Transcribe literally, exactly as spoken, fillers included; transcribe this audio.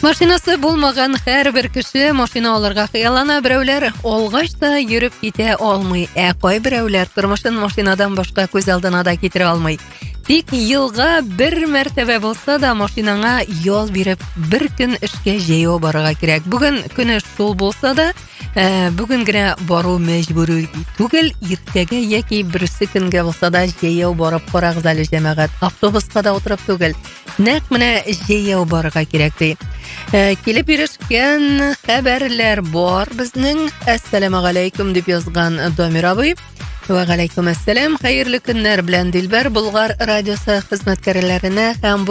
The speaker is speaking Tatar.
Машинасы булмаган һәрбер кеше машина алырга хыяллана, берәүләр алгач та йөреп китә алмый, ә кайберәүләр тормышын машинадан башка күз алдына да китерә алмый. Тик елга бер мәртәбә булса да машинаңа ял биреп, бер көн эшкә җәяү барырга кирәк. Бүген көне шул булса да, ә, бүген генә бару мәҗбүри түгел, иртәгә яки берсе көнгә булса да җәяү барып карагыз әле җәмәгать. Автобуска да утырып түгел, нәкъ менә җәяү барырга кирәк ди. Ә, килеп ирешкән хәбәрләр бар безнең. Әссәламу алейкум дип язган Дамир абый. Ва галейкум әссәлам. Хәерле көннәр белән Дилбәр Болгар радиосы хезмәткәрләренә һәм